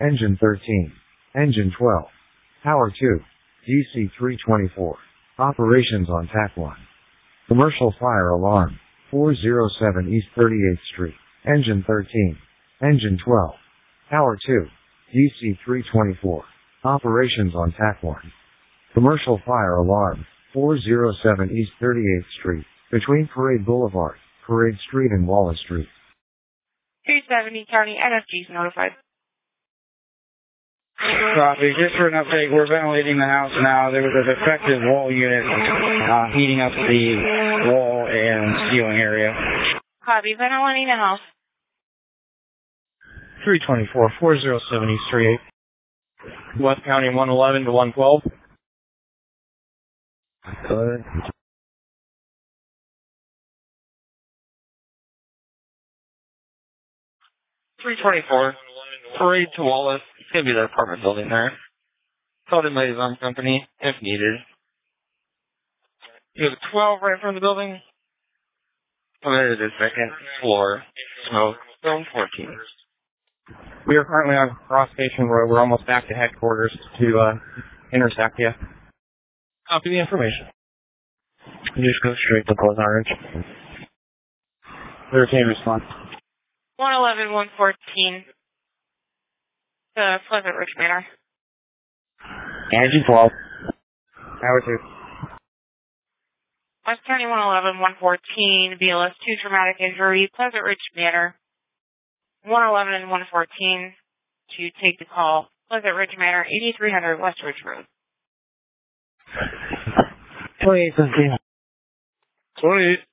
Engine 13. Engine 12. Power 2. DC 324. Operations on TAC 1. Commercial fire alarm. 407 East 38th Street. Engine 13. Engine 12. Power 2. DC 324. Operations on TAC 1. Commercial fire alarm. 407 East 38th Street. Between Parade Boulevard, Parade Street and Wallace Street. 270 County NFG is notified. Copy. Just for an update, we're ventilating the house now. There was a defective wall unit heating up the wall and ceiling area. Copy. Ventilating the house. 324, 407 East 38. West County 111 to 112. Good. 324, Parade to Wallace. It's going to be the apartment building there. Called in liaison company if needed. You have a 12 right in front of the building. And there it is, second floor. Smoke. Zone 14. We are currently on Cross Station Road. We're almost back to headquarters to intersect you. Copy the information. You just go straight to Pleasant Ridge. Hurricane response. 111, 114. Pleasant Ridge Manor. Engine 12. Power 2. West County 111, 114. BLS 2 traumatic injury. Pleasant Ridge Manor. 111 and 114 to take the call. Pleasant Ridge Manor, 8300 West Ridge Road. 2817. 28.